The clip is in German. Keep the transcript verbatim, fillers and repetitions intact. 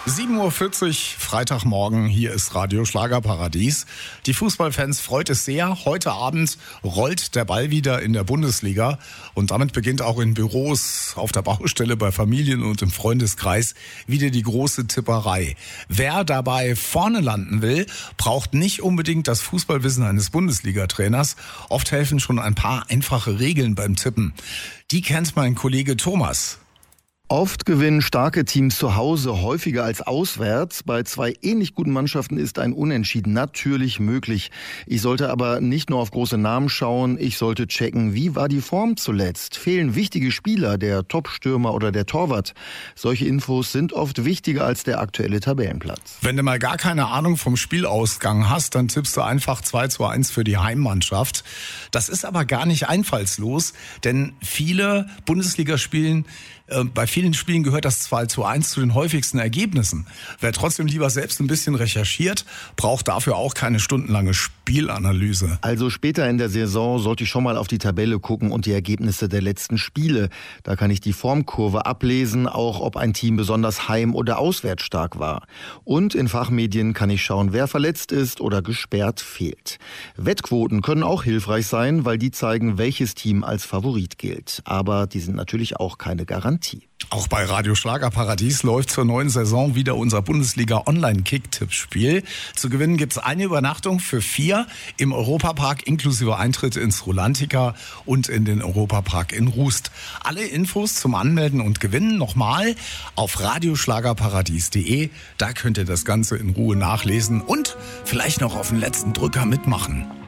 sieben Uhr vierzig, Freitagmorgen, hier ist Radio Schlagerparadies. Die Fußballfans freut es sehr. Heute Abend rollt der Ball wieder in der Bundesliga und damit beginnt auch in Büros, auf der Baustelle, bei Familien und im Freundeskreis wieder die große Tipperei. Wer dabei vorne landen will, braucht nicht unbedingt das Fußballwissen eines Bundesliga-Trainers. Oft helfen schon ein paar einfache Regeln beim Tippen. Die kennt mein Kollege Thomas. Oft gewinnen starke Teams zu Hause häufiger als auswärts. Bei zwei ähnlich guten Mannschaften ist ein Unentschieden natürlich möglich. Ich sollte aber nicht nur auf große Namen schauen, ich sollte checken, wie war die Form zuletzt? Fehlen wichtige Spieler, der Top-Stürmer oder der Torwart? Solche Infos sind oft wichtiger als der aktuelle Tabellenplatz. Wenn du mal gar keine Ahnung vom Spielausgang hast, dann tippst du einfach zwei zu eins für die Heimmannschaft. Das ist aber gar nicht einfallslos, denn viele Bundesligaspielen Äh, bei vielen Spielen gehört das zwei zu eins zu den häufigsten Ergebnissen. Wer trotzdem lieber selbst ein bisschen recherchiert, braucht dafür auch keine stundenlange Spielanalyse. Also später in der Saison sollte ich schon mal auf die Tabelle gucken und die Ergebnisse der letzten Spiele. Da kann ich die Formkurve ablesen, auch ob ein Team besonders heim- oder auswärts stark war. Und in Fachmedien kann ich schauen, wer verletzt ist oder gesperrt fehlt. Wettquoten können auch hilfreich sein, weil die zeigen, welches Team als Favorit gilt. Aber die sind natürlich auch keine Garantie. Auch bei Radio Schlagerparadies läuft zur neuen Saison wieder unser Bundesliga-Online-Kick-Tippspiel. Zu gewinnen gibt's eine Übernachtung für vier im Europapark inklusive Eintritt ins Rulantica und in den Europapark in Rust. Alle Infos zum Anmelden und Gewinnen nochmal auf radioschlagerparadies punkt de. Da könnt ihr das Ganze in Ruhe nachlesen und vielleicht noch auf den letzten Drücker mitmachen.